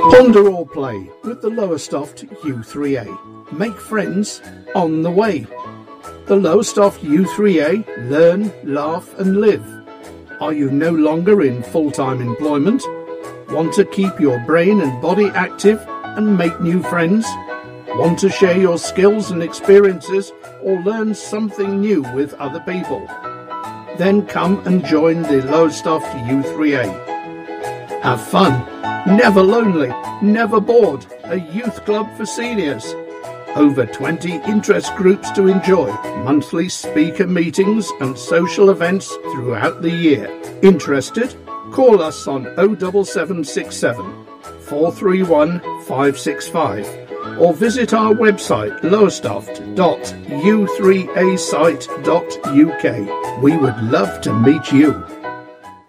Ponder or play with the Lowestoft U3A. Make friends on the way. The Lowestoft U3A, learn, laugh and live. Are you no longer in full-time employment? Want to keep your brain and body active and make new friends? Want to share your skills and experiences or learn something new with other people? Then come and join the Lowestoft U3A. Have fun, never lonely, never bored, a youth club for seniors. Over 20 interest groups to enjoy, monthly speaker meetings and social events throughout the year. Interested? Call us on 07767 431 565 or visit our website lowestoft.u3asite.uk. We would love to meet you.